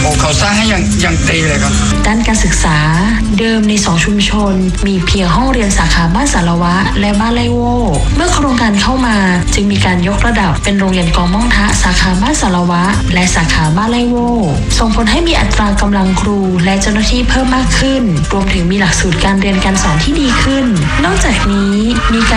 เขาสร้างให้อย่างดีเลยครับด้านการศึกษาเดิมใน2ชุมชนมีเพียงห้องเรียนสาขาบ้านสารวะและบ้านไร่โวเมื่อโครงการเข้ามาจึงมีการยกระดับเป็นโรงเรียนกองม่องทะสาขาบ้านสารวะและสาขาบ้านไร่โวส่งผลให้มีอัตรากำลังครูและเจ้าหน้าที่เพิ่มมากขึ้นรวมถึงมีหลักสูตรการเรียนการสอนที่ดีขึ้นนอกจากนี้มีการ